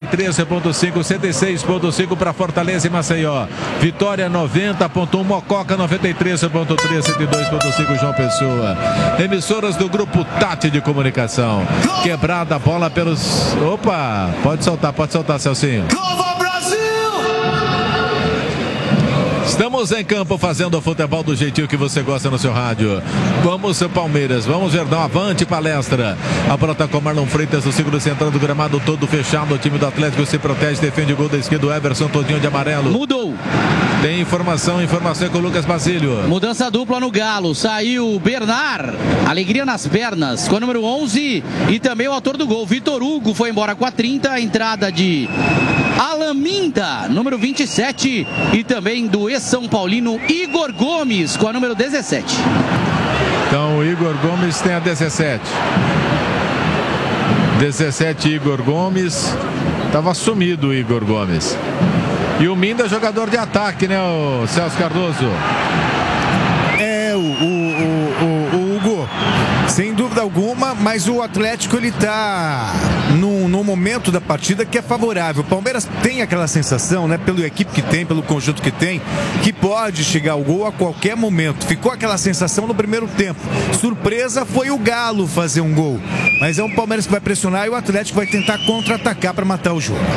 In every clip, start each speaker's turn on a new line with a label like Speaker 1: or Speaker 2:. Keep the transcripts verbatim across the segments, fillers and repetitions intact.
Speaker 1: três ponto cinco, cento e seis ponto cinco para Fortaleza e Maceió. Vitória noventa ponto um, Mococa noventa e três ponto três, cento e dois ponto cinco João Pessoa. Emissoras do Grupo Tati de Comunicação. Quebrada a bola pelos... Opa, pode soltar, pode soltar, Celcinho. Estamos em campo fazendo o futebol do jeitinho que você gosta no seu rádio. Vamos, Palmeiras, vamos, Verdão, avante palestra. A bola está com o Marlon Freitas, o segundo central do gramado todo fechado. O time do Atlético se protege, defende o gol da esquerda, o Everson todinho de amarelo.
Speaker 2: Mudou.
Speaker 1: Tem informação, informação com o Lucas Basílio.
Speaker 2: Mudança dupla no Galo, saiu Bernard, alegria nas pernas, com o número onze e também o autor do gol, Vitor Hugo, foi embora com a trinta, a entrada de Alaminda, número vinte e sete, e também do ex-São Paulino Igor Gomes, com a número dezessete.
Speaker 1: Então o Igor Gomes tem a dezessete. dezessete Igor Gomes, estava sumido o Igor Gomes. E o Minda, jogador de ataque, né, o Celso Cardoso?
Speaker 3: É, o, o, o, o Hugo, sem dúvida alguma, mas o Atlético, ele tá num, num momento da partida que é favorável. O Palmeiras tem aquela sensação, né, pela equipe que tem, pelo conjunto que tem, que pode chegar ao gol a qualquer momento. Ficou aquela sensação no primeiro tempo. Surpresa foi o Galo fazer um gol. Mas é um Palmeiras que vai pressionar e o Atlético vai tentar contra-atacar para matar o jogo.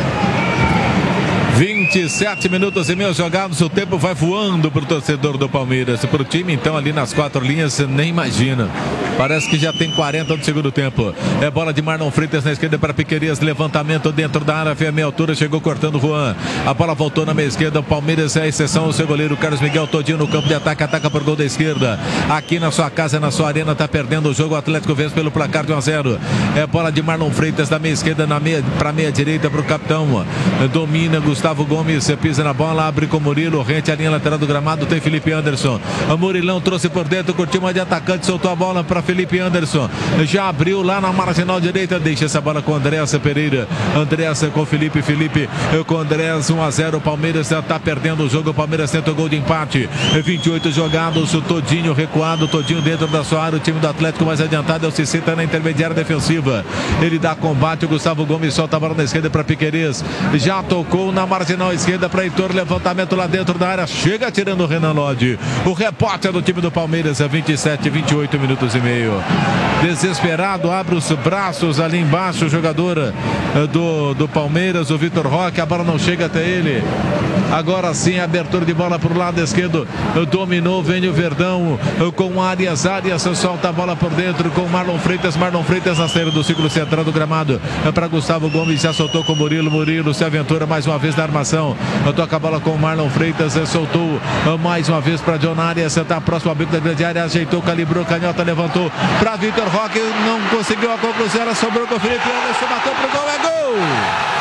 Speaker 1: vinte e sete minutos e meio jogados, o tempo vai voando para o torcedor do Palmeiras. Para o time, então, ali nas quatro linhas, você nem imagina. Parece que já tem quarenta no segundo tempo. É bola de Marlon Freitas na esquerda para Piquerias. Levantamento dentro da área, foi a meia altura, chegou cortando o Juan. A bola voltou na meia esquerda. O Palmeiras é a exceção. O seu goleiro Carlos Miguel todinho no campo de ataque, ataca por gol da esquerda. Aqui na sua casa, na sua arena, tá perdendo o jogo. O Atlético vence pelo placar de um a zero. É bola de Marlon Freitas da meia esquerda na meia, para meia direita para o capitão. Domina Gustavo Gomes, pisa na bola, abre com Murilo, rente a linha lateral do gramado, tem Felipe Anderson. O Murilão trouxe por dentro, curtiu uma de atacante, soltou a bola para Felipe Anderson. Já abriu lá na marginal direita, deixa essa bola com Andréassa Pereira. Andréassa com Felipe, Felipe com Andréassa, um a zero. O Palmeiras está perdendo o jogo, o Palmeiras tenta o gol de empate. vinte e oito jogados, o Todinho recuado, Todinho dentro da sua área. O time do Atlético mais adiantado é o Cicê, tá na intermediária defensiva. Ele dá combate, o Gustavo Gomes solta a bola na esquerda para Piquerez. Já tocou na marginal esquerda para Heitor, levantamento lá dentro da área, chega tirando o Renan Lodge. O repórter do time do Palmeiras é vinte e sete, vinte e oito minutos e meio. Desesperado, abre os braços ali embaixo, o jogador do, do Palmeiras, o Vitor Roque, a bola não chega até ele. Agora sim, abertura de bola para o lado esquerdo, dominou, vem o Verdão com Arias, Arias solta a bola por dentro com Marlon Freitas, Marlon Freitas na saída do círculo central do gramado, para Gustavo Gomes, já soltou com Murilo, Murilo se aventura mais uma vez na armação, toca a bola com Marlon Freitas, soltou mais uma vez para John Arias, está próximo ao bico da grande área, ajeitou, calibrou, canhota, levantou para Vitor Roque, não conseguiu a conclusão, ela sobrou com o Felipe Anderson, bateu pro gol, é gol!